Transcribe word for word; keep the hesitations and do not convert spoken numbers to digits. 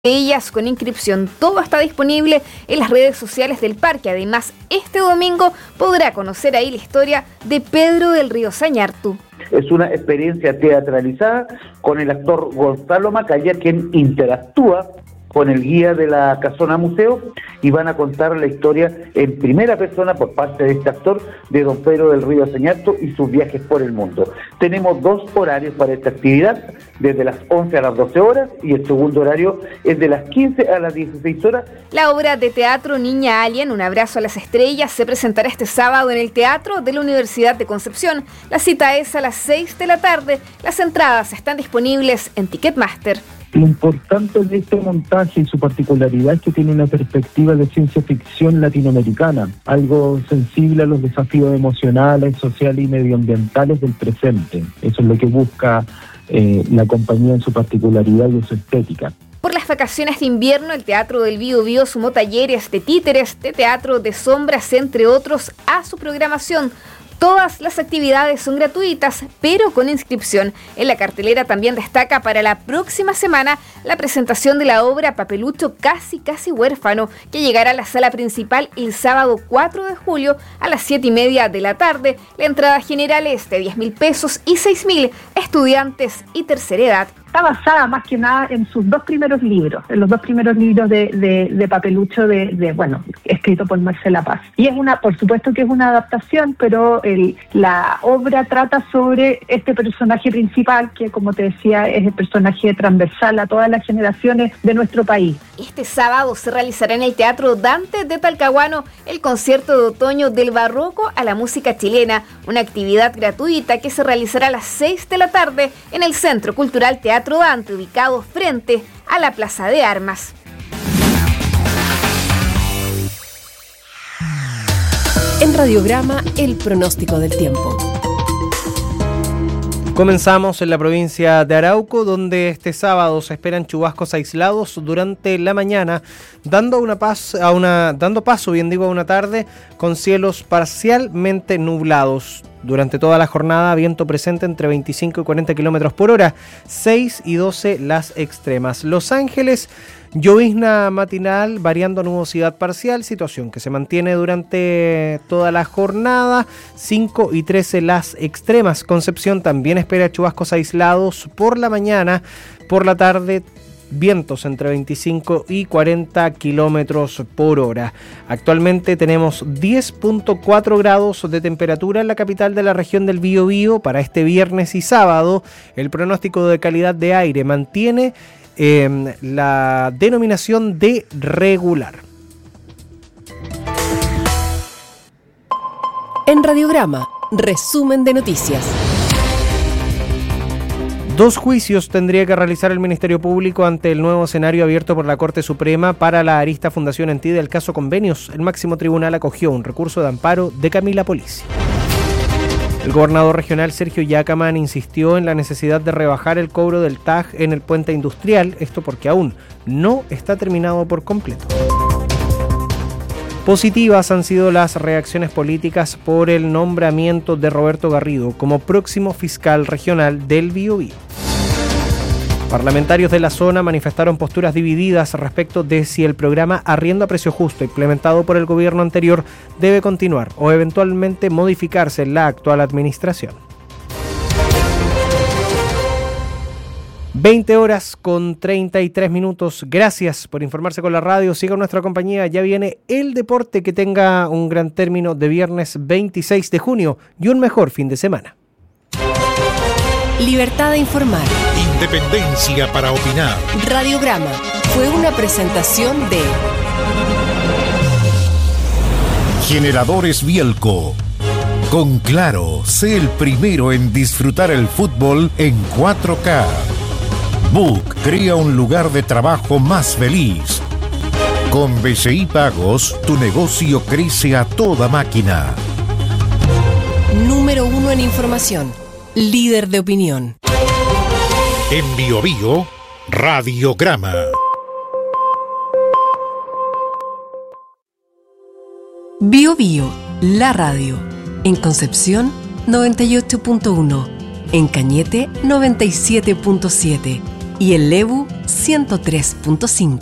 ellas con inscripción. Todo está disponible en las redes sociales del parque. Además, este domingo podrá conocer ahí la historia de Pedro del Río Sañartu. Es una experiencia teatralizada con el actor Gonzalo Macaya, quien interactúa con el guía de la Casona Museo y van a contar la historia en primera persona por parte de este actor de don Pedro del Río Sañartu y sus viajes por el mundo. Tenemos dos horarios para esta actividad, desde las once a las doce horas y el segundo horario es de las quince a las dieciséis horas. La obra de teatro Niña Alien, Un abrazo a las estrellas, se presentará este sábado en el Teatro de la Universidad de Concepción. La cita es a las seis de la tarde. Las entradas están disponibles en Ticketmaster. Lo importante de este montaje y su particularidad es que tiene una perspectiva de ciencia ficción latinoamericana, algo sensible a los desafíos emocionales, sociales y medioambientales del presente. Eso es lo que busca eh, la compañía en su particularidad y en su estética. Por las vacaciones de invierno, el Teatro del Bío Bío sumó talleres de títeres, de teatro de sombras, entre otros, a su programación. Todas las actividades son gratuitas, pero con inscripción. En la cartelera también destaca para la próxima semana la presentación de la obra Papelucho Casi Casi Huérfano, que llegará a la sala principal el sábado cuatro de julio a las siete y media de la tarde. La entrada general es de diez mil pesos y seis mil, estudiantes y tercera edad. Está basada más que nada en sus dos primeros libros, en los dos primeros libros de, de, de Papelucho, de, de, bueno, escrito por Marcela Paz. Y es una, por supuesto que es una adaptación, pero el, la obra trata sobre este personaje principal, que como te decía, es el personaje transversal a todas las generaciones de nuestro país. Este sábado se realizará en el Teatro Dante de Talcahuano el concierto de otoño del barroco a la música chilena, una actividad gratuita que se realizará a las seis de la tarde en el Centro Cultural Teatro Dante, ubicado frente a la Plaza de Armas. En Radiograma, el pronóstico del tiempo. Comenzamos en la provincia de Arauco, donde este sábado se esperan chubascos aislados durante la mañana, dando una pas, a una, dando paso, bien digo, a una tarde con cielos parcialmente nublados. Durante toda la jornada, viento presente entre veinticinco y cuarenta kilómetros por hora, seis y doce las extremas. Los Ángeles, llovizna matinal, variando a nubosidad parcial, situación que se mantiene durante toda la jornada, cinco y trece las extremas. Concepción también espera chubascos aislados por la mañana, por la tarde, vientos entre veinticinco y cuarenta kilómetros por hora. Actualmente tenemos diez punto cuatro grados de temperatura en la capital de la región del Bío Bío. Para este viernes y sábado, el pronóstico de calidad de aire mantiene eh, la denominación de regular. En Radiograma, resumen de noticias. Dos juicios tendría que realizar el Ministerio Público ante el nuevo escenario abierto por la Corte Suprema para la arista Fundación Entí del caso Convenios. El máximo tribunal acogió un recurso de amparo de Camila Polisi. El gobernador regional Sergio Yacaman insistió en la necesidad de rebajar el cobro del T A G en el puente industrial, esto porque aún no está terminado por completo. Positivas han sido las reacciones políticas por el nombramiento de Roberto Garrido como próximo fiscal regional del Bío Bío. Parlamentarios de la zona manifestaron posturas divididas respecto de si el programa Arriendo a Precio Justo implementado por el gobierno anterior debe continuar o eventualmente modificarse en la actual administración. veinte horas con treinta y tres minutos. Gracias por informarse con la radio. Siga nuestra compañía. Ya viene el deporte. Que tenga un gran término de viernes veintiséis de junio y un mejor fin de semana. Libertad de informar. Independencia para opinar. Radiograma fue una presentación de Generadores Bielco. Con Claro, sé el primero en disfrutar el fútbol en cuatro K. Book crea un lugar de trabajo más feliz. Con B C I Pagos, tu negocio crece a toda máquina. Número uno en información. Líder de opinión. En Bío Bío, Radiograma. Bío Bío, la radio. En Concepción, noventa y ocho punto uno. En Cañete, noventa y siete punto siete. Y en Lebu, ciento tres punto cinco.